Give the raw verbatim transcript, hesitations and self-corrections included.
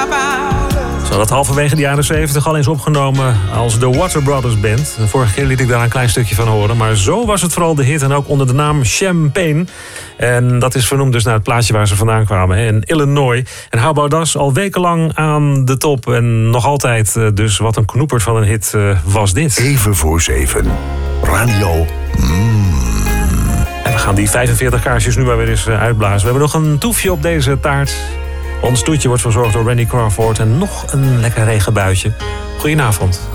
Ze hadden het halverwege de jaren zeventig al eens opgenomen als de Water Brothers Band. De vorige keer liet ik daar een klein stukje van horen. Maar zo was het vooral de hit en ook onder de naam Champagne. En dat is vernoemd dus naar het plaatsje waar ze vandaan kwamen, in Illinois. En How About Us al wekenlang aan de top. En nog altijd, dus wat een knoepert van een hit was dit. Even voor zeven. Radio. Mm. En we gaan die vijfenveertig kaarsjes nu maar weer eens uitblazen. We hebben nog een toefje op deze taart. Ons toetje wordt verzorgd door Randy Crawford. En nog een lekker regenbuitje. Goedenavond.